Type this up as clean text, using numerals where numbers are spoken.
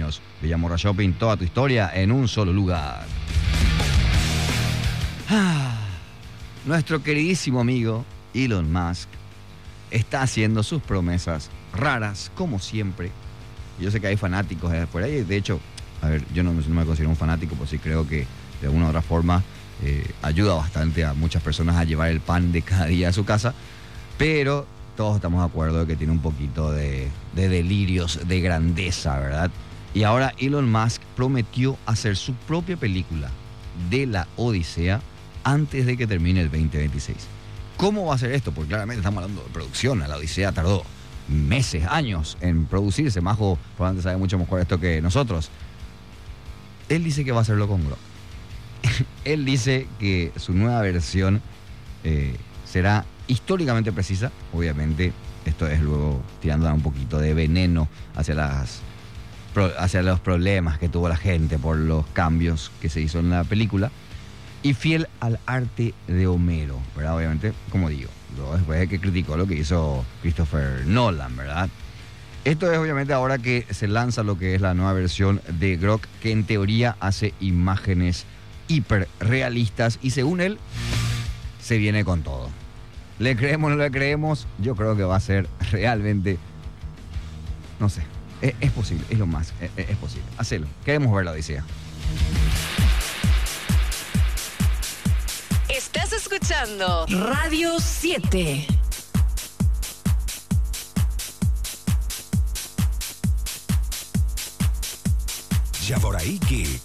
años. Villamorra Shopping, toda tu historia en un solo lugar. Nuestro queridísimo amigo Elon Musk está haciendo sus promesas raras, como siempre. Yo sé que hay fanáticos por ahí. De hecho, a ver, yo no me considero un fanático, pero sí creo que de alguna u otra forma ayuda bastante a muchas personas a llevar el pan de cada día a su casa. Pero todos estamos de acuerdo de que tiene un poquito de delirios de grandeza, ¿verdad? Y ahora Elon Musk prometió hacer su propia película de la Odisea antes de que termine el 2026. ¿Cómo va a ser esto? Porque claramente estamos hablando de producción. La Odisea tardó meses, años en producirse. Majo probablemente sabe mucho mejor esto que nosotros. Él dice que va a hacerlo con Grok. Él dice que su nueva versión será históricamente precisa. Obviamente esto es luego tirando un poquito de veneno hacia los problemas que tuvo la gente por los cambios que se hizo en la película. Y fiel al arte de Homero, ¿verdad? Obviamente, como digo, después de que criticó lo que hizo Christopher Nolan, ¿verdad? Esto es obviamente ahora que se lanza lo que es la nueva versión de Grok, que en teoría hace imágenes hiperrealistas y según él, se viene con todo. ¿Le creemos o no le creemos? Yo creo que va a ser realmente, no sé, es posible, es lo más, es posible. Hacelo, queremos ver la Odisea. Estás escuchando Radio 7. Ya por ahí que